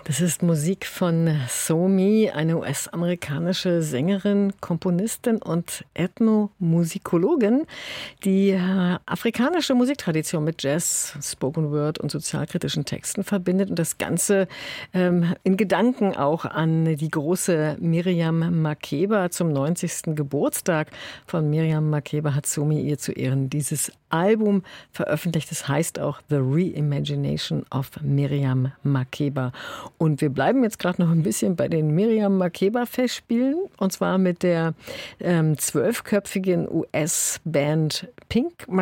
Das ist Musik von Somi, eine US-amerikanische Sängerin, Komponistin und Ethnomusikologin, die afrikanische Musiktradition mit Jazz, Spoken Word und sozialkritischen Texten verbindet und das Ganze in Gedanken auch an die große Miriam Makeba. Zum 90. Geburtstag von Miriam Makeba hat Somi ihr zu Ehren dieses Album veröffentlicht. Das heißt auch The Reimagination of Miriam Makeba. Und wir bleiben jetzt gerade noch ein bisschen bei den Miriam Makeba-Festspielen. Und zwar mit der 12-köpfigen US-Band Pink